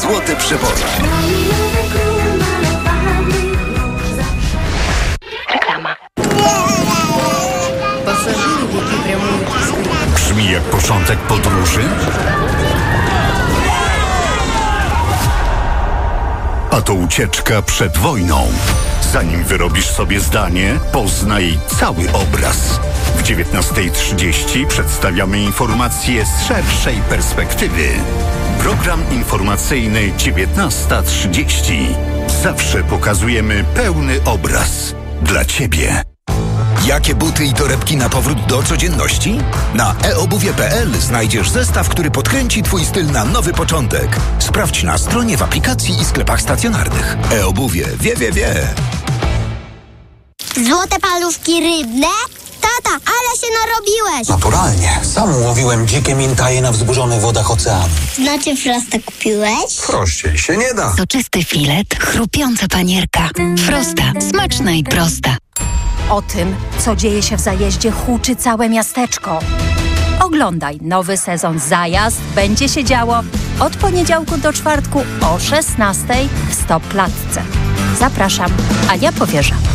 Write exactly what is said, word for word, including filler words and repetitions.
złote przeboje. Reklama. Brzmi jak początek podróży? A to ucieczka przed wojną. Zanim wyrobisz sobie zdanie, poznaj cały obraz. W dziewiętnasta trzydzieści przedstawiamy informacje z szerszej perspektywy. Program informacyjny dziewiętnasta trzydzieści. Zawsze pokazujemy pełny obraz. Dla Ciebie. Jakie buty i torebki na powrót do codzienności? Na e obuwie kropka p l znajdziesz zestaw, który podkręci Twój styl na nowy początek. Sprawdź na stronie, w aplikacji i sklepach stacjonarnych. E-obuwie wie, wie, wie. Złote paluszki rybne? Tata, ale się narobiłeś! Naturalnie. Sam łowiłem dzikie mintaje na wzburzonych wodach oceanu. Znaczy Frosta kupiłeś? Prościej się nie da. Soczysty filet, chrupiąca panierka. Frosta. Smaczna i prosta. O tym, co dzieje się w zajeździe, huczy całe miasteczko. Oglądaj nowy sezon Zajazd. Będzie się działo od poniedziałku do czwartku o szesnastej w Stop Klatce. Zapraszam, Ania Powierza.